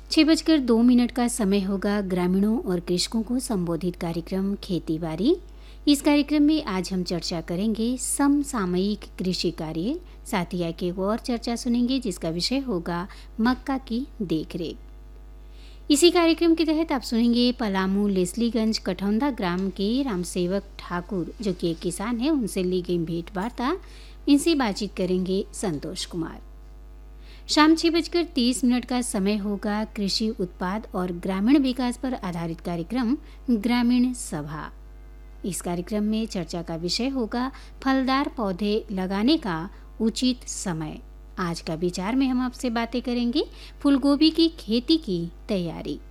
6:02 का समय होगा। ग्रामीणों और कृषकों को संबोधित कार्यक्रम खेती बाड़ी। इस कार्यक्रम में आज हम चर्चा करेंगे समसामयिक कृषि कार्य। साथ ही एक और चर्चा सुनेंगे जिसका विषय होगा मक्का की देखरेख। इसी कार्यक्रम के तहत आप सुनेंगे पलामू लेस्लीगंज कठौंदा ग्राम के रामसेवक ठाकुर जो कि एक किसान है, उनसे ली गई भेंट वार्ता। इनसे बातचीत करेंगे संतोष कुमार। शाम 6:30 का समय होगा। कृषि उत्पाद और ग्रामीण विकास पर आधारित कार्यक्रम ग्रामीण सभा। इस कार्यक्रम में चर्चा का विषय होगा फलदार पौधे लगाने का उचित समय। आज का विचार में हम आपसे बातें करेंगे फूलगोभी की खेती की तैयारी।